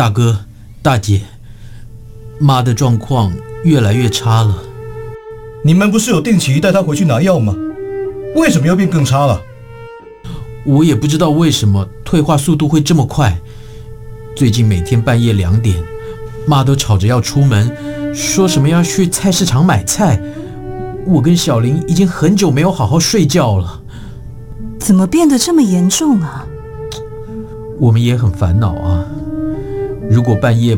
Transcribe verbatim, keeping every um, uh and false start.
大哥、大姐，妈的状况越来越差了。 你们不是有定期带她回去拿药吗？为什么又变更差了？ 我也不知道为什么退化速度会这么快。最近每天半夜两点，妈都吵着要出门，说什么要去菜市场买菜。我跟小林已经很久没有好好睡觉了。 怎么变得这么严重啊？ 我们也很烦恼啊。如果半夜